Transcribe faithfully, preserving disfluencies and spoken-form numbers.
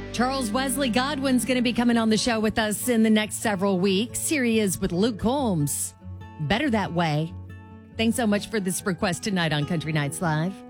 Charles Wesley Godwin's going to be coming on the show with us in the next several weeks. Here he is with Luke Combs. Better That Way. Thanks so much for this request tonight on Country Nights Live.